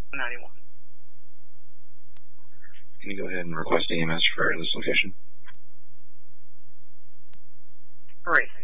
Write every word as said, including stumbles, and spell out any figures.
ninety-one. Can you go ahead and request E M S for this location? Hurry.